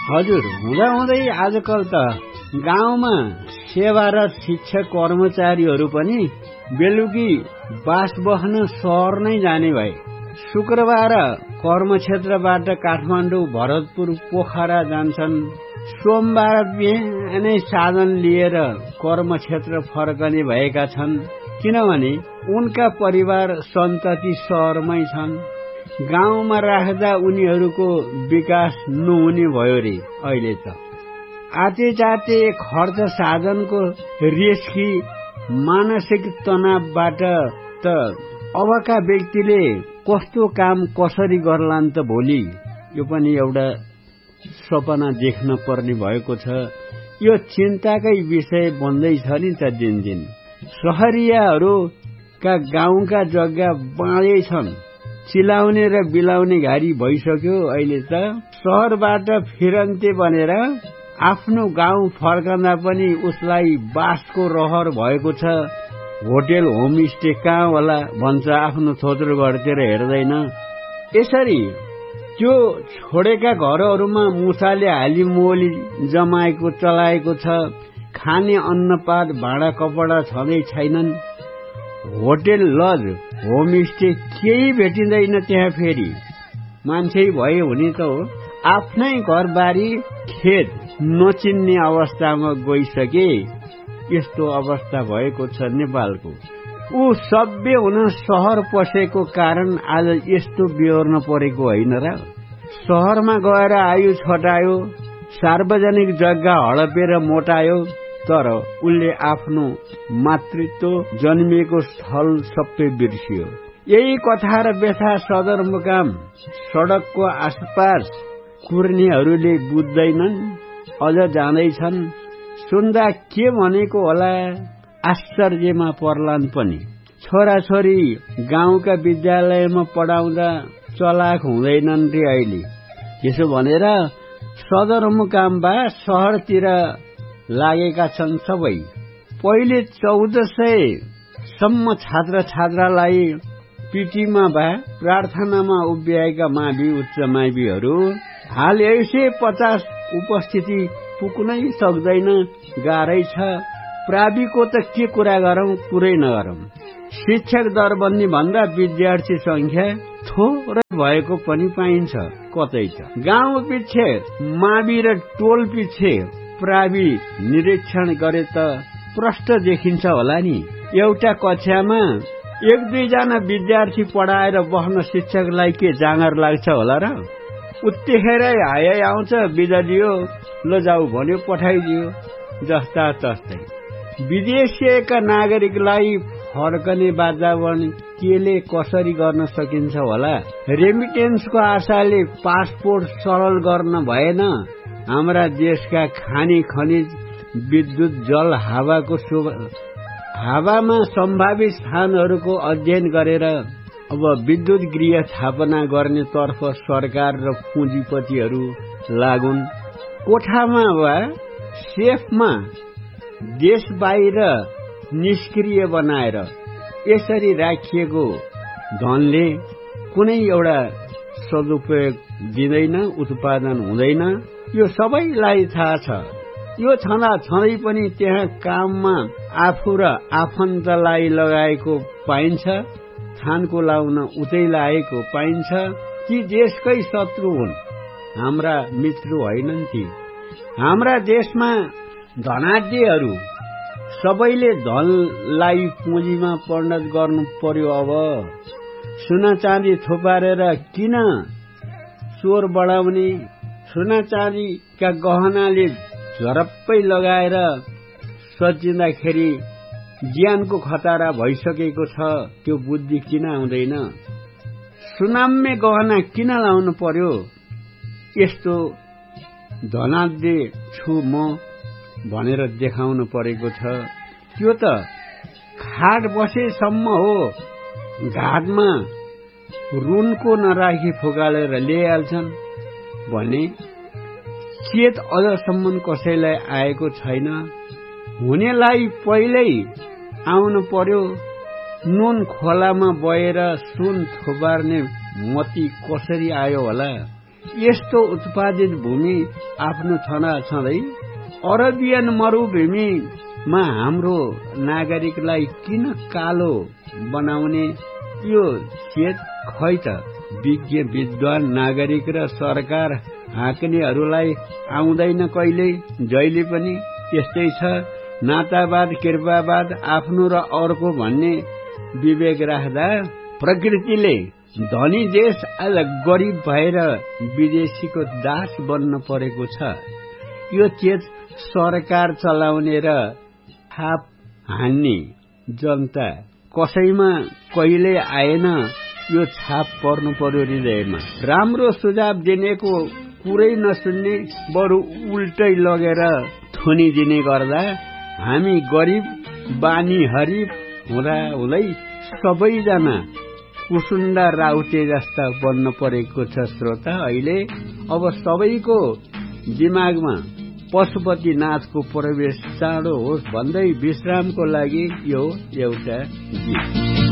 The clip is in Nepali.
हजुर, हुँदाहुँदै आजकल त गाउँमा सेवारत शिक्षक कर्मचारीहरू पनि बेलुकी बास बस्न सहर नै जाने भए। शुक्रबार कर्मक्षेत्रबाट काठमाडौँ, भरतपुर, पोखरा जान्छन्। सोमबार बिहानै साधन लिएर कर्मक्षेत्र फर्कने भएका छन्, किनभने उनका परिवार सन्तति सहरमै छन्। गाउँमा राख्दा उनीहरूको विकास नहुने भयो रे। अहिले त आते जाते खर्च साधनको रेसकी मानसिक तनावबाट त अबका व्यक्तिले कस्तो काम कसरी गर्लान् त भोलि, यो पनि एउटा सपना देख्न पर्ने भएको छ। यो चिन्ताकै विषय बन्दैछ नि त दिनदिन। शहरियाहरूका गाउँका जग्गा बाँडै छन्, चिलाउने र बिलाउने घारी भइसक्यो। अहिले त सहरबाट फिरन्ते बनेर आफ्नो गाउँ फर्कँदा पनि उसलाई बासको रहर भएको छ। होटेल होमस्टे कहाँ होला भन्छ, आफ्नो थोत्रो घरतिर हेर्दैन। यसरी त्यो छोडेका घरहरूमा मुसाले हाली मोली जमाएको चलाएको छ। खाने अन्नपात भाँडा कपडा छँदै छैनन्। होटेल लज होमस्टे केही भेटिँदैन त्यहाँ। फेरि मान्छे भए हुने त हो, आफ्नै घरबारी खेत नचिन्ने अवस्थामा गइसके। यस्तो अवस्था भएको छ नेपालको। ऊ सभ्य हुन सहर पसेको कारण आज यस्तो बेहोर्न परेको होइन र। सहरमा गएर आयु छटायो, सार्वजनिक जग्गा हडपेर मोटायो, तर उसले आफ्नो मातृत्व जन्मिएको स्थल सबै बिर्सियो। यही कथा र व्यथा सदरमुकाम सडकको आसपास कुर्नेहरूले बुझ्दैनन्, अझ जाँदैछन्। सुन्दा के भनेको होला, आश्चर्यमा पर्लान् पनि। छोराछोरी गाउँका विद्यालयमा पढाउँदा चलाक हुँदैनन् रे अहिले। त्यसो भनेर सदरमुकाममा सहरतिर लागेका छन् सबै। पहिले 1400 सम्म छात्र छात्रालाई पिटीमा भए प्रार्थनामा उभ्याएका मावि उच्च माविहरू हाल 150 उपस्थिति पुग्नै सक्दैन, गाह्रै छ। प्राविको त के कुरा गरौं, कुरै नगरौं। शिक्षक दरबन्दी भन्दा विद्यार्थी संख्या थोरै भएको पनि पाइन्छ कतै त। गाउँ पिछे मावि र टोल पिछे प्रावि निरीक्षण गरे त प्रष्ट देखिन्छ होला नि। एउटा कक्षामा 1-2 जना विद्यार्थी पढाएर बस्न शिक्षकलाई के जाँगर लाग्छ होला र? उत्तिखेरै हाय आउँछ, बिदा दियो, ल जाऊ भन्यो, पठाइदियो, जस्ता तस्तै। विदेशिएका नागरिकलाई फर्कने वातावरण केले कसरी गर्न सकिन्छ होला? रेमिटेन्सको आशाले पासपोर्ट सरल गर्न भएन। हाम्रा देशका खानी खनिज, विद्युत, जल, हावामा सम्भावित स्थानहरूको अध्ययन गरेर अब विद्युत गृह स्थापना गर्ने तर्फ सरकार र पुँजीपतिहरू लागुन्। कोठामा वा सेफमा देश बाहिर निष्क्रिय बनाएर यसरी राखिएको धनले कुनै एउटा सदुपयोग दिँदैन, उत्पादन हुँदैन। यो सबैलाई थाहा छ। यो छँदा छँदै पनि त्यहाँ काममा आफू र आफन्तलाई लगाएको पाइन्छ, खानको लाउन उतै लागेको पाइन्छ। ती देशकै शत्रु हुन्, हाम्रा मित्र होइनन् ती। हाम्रा देशमा धनाढ्यहरू सबैले धनलाई पुँजीमा परिणत गर्नु पर्यो। अब सुना चाँदी थुपारेर किन चोर बढाउने? सुना चाँदीका गहनाले झरप्पै लगाएर सजिँदाखेरि ज्यानको खतरा भइसकेको छ। त्यो बुद्धि किन आउँदैन? सुनाम्य गहना किन लाउनु पर्यो? यस्तो धनाढ्य छु म भनेर देखाउनु परेको छ। त्यो त खाट बसेसम्म हो। घाटमा रुनको नराखी फुकालेर ल्याइहाल्छन् भने चेत अझसम्म कसैलाई आएको छैन। हुनेलाई पहिल्यै आउनु पर्यो। नुन खोलामा बएर सुन थुपार्ने मती कसरी आयो होला? यस्तो उत्पादित भूमि आफ्नो छँदै अरबियन मरुभूमिमा हाम्रो नागरिकलाई किन कालो बनाउने यो चेत खै त विज्ञ विद्वान नागरिक र सरकार हाँक्नेहरूलाई आउँदैन कहिल्यै जहिले पनि यस्तै छ। नातावाद कृपावाद आफ्नो र अर्को भन्ने विवेक राख्दा प्रकृतिले धनी देश आज गरिब भएर विदेशीको दास बन्न परेको छ। यो चेत सरकार चलाउने र थाप हान्ने जनता कसैमा कहिल्यै आएन। यो छाप पर्नु पर्यो हृदयमा। राम्रो सुझाव दिनेको कुरै नसुन्ने बरु उल्टै लगेर थुनिदिने गर्दा हामी गरिब बानी हरिब हुँदै सबैजना कुसुन्डा राउटे जस्ता बन्न परेको छ। श्रोता, अहिले अब सबैको दिमागमा पशुपतिनाथको प्रवेश चाँडो होस् भन्दै विश्रामको लागि यो एउटा गीत।